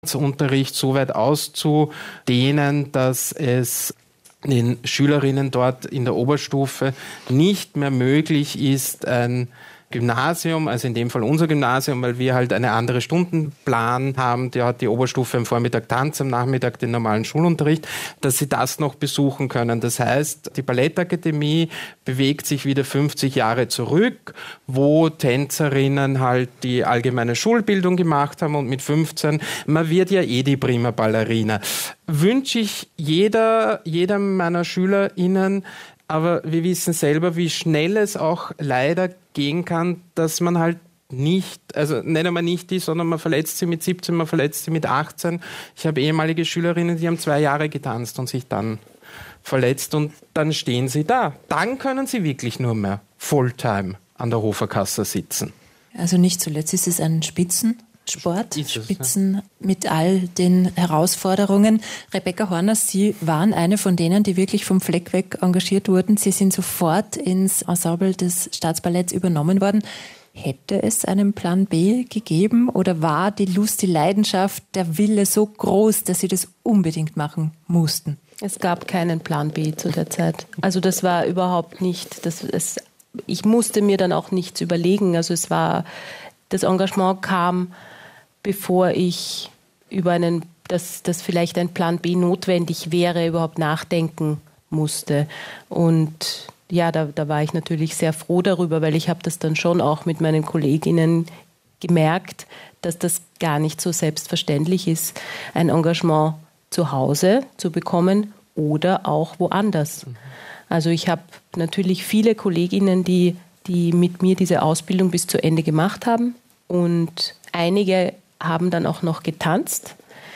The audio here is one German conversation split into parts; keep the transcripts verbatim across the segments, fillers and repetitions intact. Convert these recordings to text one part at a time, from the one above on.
Unterricht so weit auszudehnen, dass es den Schülerinnen dort in der Oberstufe nicht mehr möglich ist, ein Gymnasium, also in dem Fall unser Gymnasium, weil wir halt eine andere Stundenplan haben, der hat die Oberstufe am Vormittag Tanz, am Nachmittag den normalen Schulunterricht, dass sie das noch besuchen können. Das heißt, die Ballettakademie bewegt sich wieder fünfzig Jahre zurück, wo Tänzerinnen halt die allgemeine Schulbildung gemacht haben und mit fünfzehn, man wird ja eh die prima Ballerina. Wünsche ich jeder, jedem meiner SchülerInnen, aber wir wissen selber, wie schnell es auch leider gehen kann, dass man halt nicht, also nicht einmal nicht die, sondern man verletzt sie mit siebzehn, man verletzt sie mit achtzehn. Ich habe ehemalige Schülerinnen, die haben zwei Jahre getanzt und sich dann verletzt und dann stehen sie da. Dann können sie wirklich nur mehr Fulltime an der Hoferkasse sitzen. Also nicht zuletzt ist es ein Spitzensport, Ist es, Spitzen ja. mit all den Herausforderungen. Rebecca Horner, Sie waren eine von denen, die wirklich vom Fleck weg engagiert wurden. Sie sind sofort ins Ensemble des Staatsballetts übernommen worden. Hätte es einen Plan B gegeben oder war die Lust, die Leidenschaft, der Wille so groß, dass Sie das unbedingt machen mussten? Es gab keinen Plan B zu der Zeit. Also das war überhaupt nicht, das, es, ich musste mir dann auch nichts überlegen. Also es war, das Engagement kam, bevor ich über einen, dass, dass vielleicht ein Plan B notwendig wäre, überhaupt nachdenken musste. Und ja, da, da war ich natürlich sehr froh darüber, weil ich habe das dann schon auch mit meinen Kolleginnen gemerkt, dass das gar nicht so selbstverständlich ist, ein Engagement zu Hause zu bekommen oder auch woanders. Mhm. Also ich habe natürlich viele Kolleginnen, die, die mit mir diese Ausbildung bis zu Ende gemacht haben und einige haben dann auch noch getanzt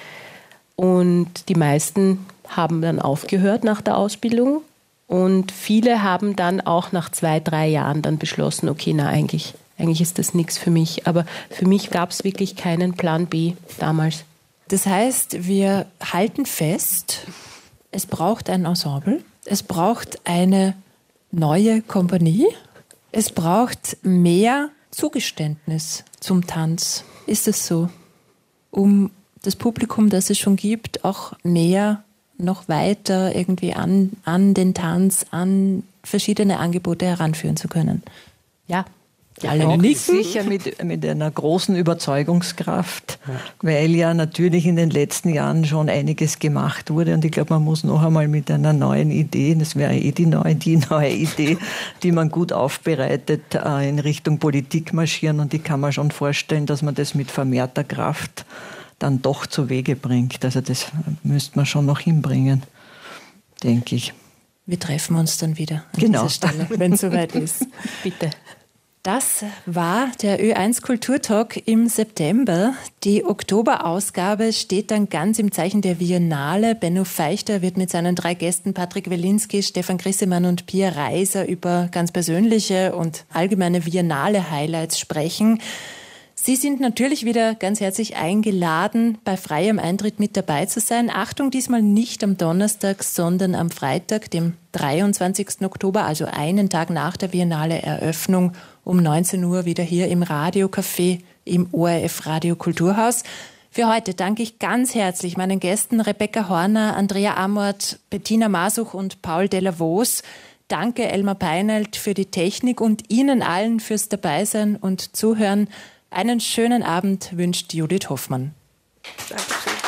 und die meisten haben dann aufgehört nach der Ausbildung und viele haben dann auch nach zwei, drei Jahren dann beschlossen, okay, na eigentlich, eigentlich ist das nichts für mich. Aber für mich gab es wirklich keinen Plan B damals. Das heißt, wir halten fest, es braucht ein Ensemble, es braucht eine neue Kompanie, es braucht mehr Zugeständnis zum Tanz. Ist es so? Um das Publikum, das es schon gibt, auch mehr, noch weiter irgendwie an, an den Tanz, an verschiedene Angebote heranführen zu können? Ja. Alle ja, nicken. Sicher mit, mit einer großen Überzeugungskraft, ja. Weil ja natürlich in den letzten Jahren schon einiges gemacht wurde und ich glaube, man muss noch einmal mit einer neuen Idee, das wäre eh die neue, die neue Idee, die man gut aufbereitet, in Richtung Politik marschieren und ich kann mir schon vorstellen, dass man das mit vermehrter Kraft dann doch zu Wege bringt. Also das müsste man schon noch hinbringen, denke ich. Wir treffen uns dann wieder an genau. dieser Stelle, wenn es soweit ist. Bitte. Das war der Ö eins Kulturtalk im September. Die Oktoberausgabe steht dann ganz im Zeichen der Biennale. Benno Feichter wird mit seinen drei Gästen Patrick Welinski, Stefan Grissemann und Pia Reiser über ganz persönliche und allgemeine Biennale-Highlights sprechen. Sie sind natürlich wieder ganz herzlich eingeladen, bei freiem Eintritt mit dabei zu sein. Achtung, diesmal nicht am Donnerstag, sondern am Freitag, dem dreiundzwanzigsten Oktober, also einen Tag nach der Biennale-Eröffnung, um neunzehn Uhr wieder hier im Radiocafé im O R F Radio Kulturhaus. Für heute danke ich ganz herzlich meinen Gästen Rebecca Horner, Andrea Amort, Bettina Masuch und Paul Delavos. Danke Elmar Peinelt für die Technik und Ihnen allen fürs Dabeisein und Zuhören. Einen schönen Abend wünscht Judith Hoffmann. Danke.